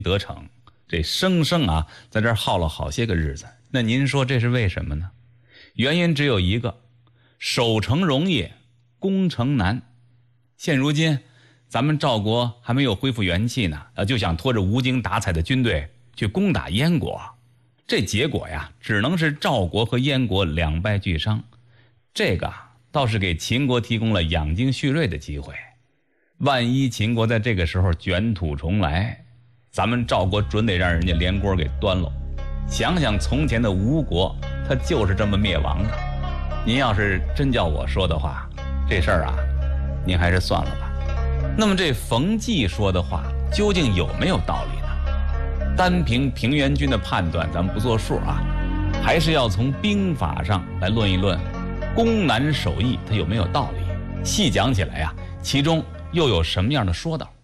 得逞，这生生啊在这儿耗了好些个日子。那您说这是为什么呢？原因只有一个，守城容易，攻城难。现如今咱们赵国还没有恢复元气呢，就想拖着无精打采的军队去攻打燕国，这结果呀只能是赵国和燕国两败俱伤。这个倒是给秦国提供了养精蓄锐的机会。万一秦国在这个时候卷土重来，咱们赵国准得让人家连锅给端喽。想想从前的吴国，他就是这么灭亡的。您要是真叫我说的话，这事儿啊，您还是算了吧。那么这冯骥说的话究竟有没有道理呢？单凭平原君的判断咱们不作数啊，还是要从兵法上来论一论攻难守易它有没有道理。细讲起来啊，其中又有什么样的说道？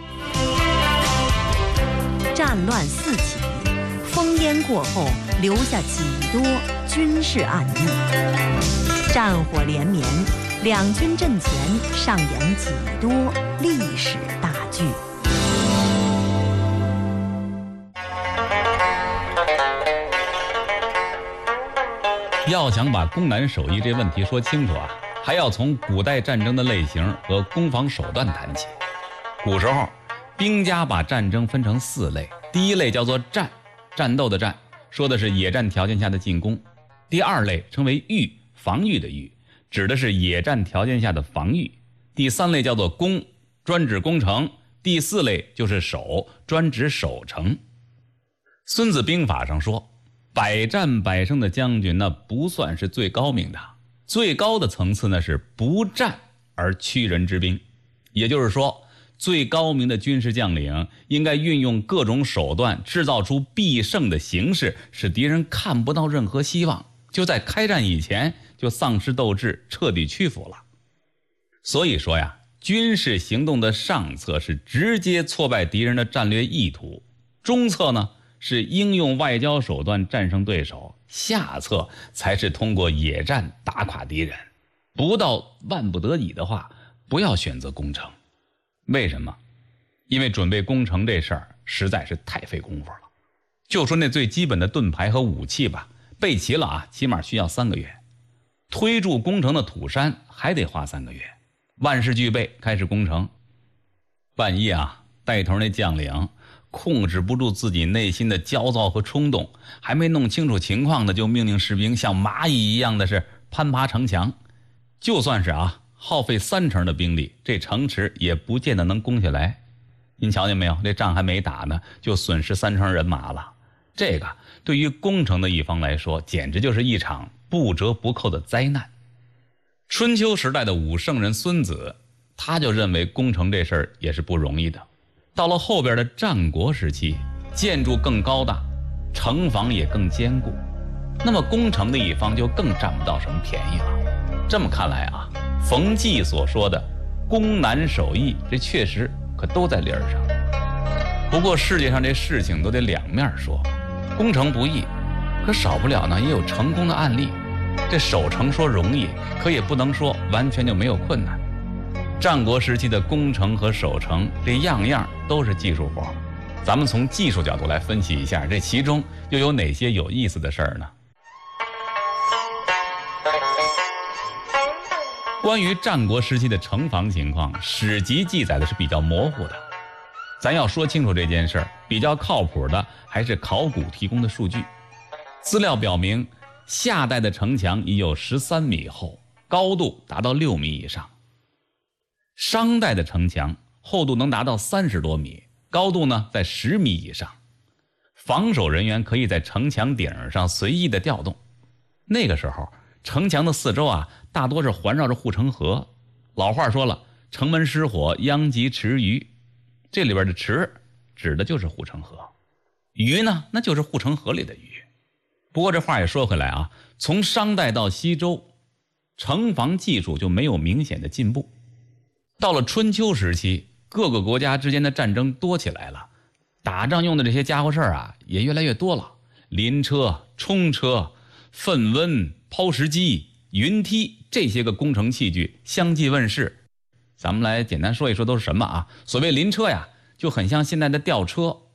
战乱四起，烽烟过后留下几多军事暗喻，战火连绵，两军阵前上演几多历史大剧。 要想把攻难守易这问题说清楚啊，还要从古代战争的类型和攻防手段谈起。古时候兵家把战争分成4类，第一类叫做战，战斗的战，说的是野战条件下的进攻；第二类称为御，防御的御，指的是野战条件下的防御；第3类叫做攻，专指攻城；第4类就是守，专指守城。孙子兵法上说，百战百胜的将军那不算是最高明的，最高的层次呢是不战而屈人之兵。也就是说，最高明的军事将领应该运用各种手段，制造出必胜的形势，使敌人看不到任何希望，就在开战以前就丧失斗志，彻底屈服了。所以说呀，军事行动的上策是直接挫败敌人的战略意图，中策呢是应用外交手段战胜对手，下策才是通过野战打垮敌人。不到万不得已的话，不要选择攻城。为什么？因为准备攻城这事儿实在是太费功夫了。就说那最基本的盾牌和武器吧，备齐了啊，起码需要3个月。推筑攻城的土山还得花3个月。万事俱备，开始攻城。万一啊，带头那将领控制不住自己内心的焦躁和冲动，还没弄清楚情况呢，就命令士兵像蚂蚁一样的是攀爬城墙。就算是啊耗费3成的兵力，这城池也不见得能攻下来。您瞧见没有，这仗还没打呢，就损失3成人马了。这个对于攻城的一方来说，简直就是一场不折不扣的灾难。春秋时代的武圣人孙子，他就认为攻城这事儿也是不容易的。到了后边的战国时期，建筑更高大，城防也更坚固，那么攻城的一方就更占不到什么便宜了。这么看来啊，冯骥所说的攻难守易，这确实可都在理儿上。不过世界上这事情都得两面说，攻城不易，可少不了呢也有成功的案例。这守城说容易，可也不能说完全就没有困难。战国时期的攻城和守城，这样样都是技术活。咱们从技术角度来分析一下，这其中又有哪些有意思的事儿呢？关于战国时期的城防情况，史籍记载的是比较模糊的。咱要说清楚这件事儿，比较靠谱的还是考古提供的数据。资料表明，夏代的城墙已有13米厚，高度达到6米以上。商代的城墙厚度能达到30多米，高度呢在10米以上。防守人员可以在城墙顶上随意的调动。那个时候城墙的四周啊，大多是环绕着护城河。老话说了，城门失火，殃及池鱼。这里边的池指的就是护城河，鱼呢，那就是护城河里的鱼。不过这话也说回来啊，从商代到西周，城防技术就没有明显的进步。到了春秋时期，各个国家之间的战争多起来了，打仗用的这些家伙事儿啊也越来越多了。临车、冲车、愤温、抛石机、云梯，这些个工程器具相继问世。咱们来简单说一说都是什么啊？所谓临车呀，就很像现在的吊车，